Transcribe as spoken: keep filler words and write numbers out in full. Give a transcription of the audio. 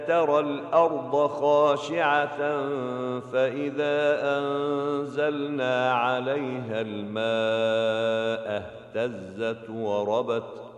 ترى الأرض خاشعة فإذا أنزلنا عليها الماء اهتزت وربت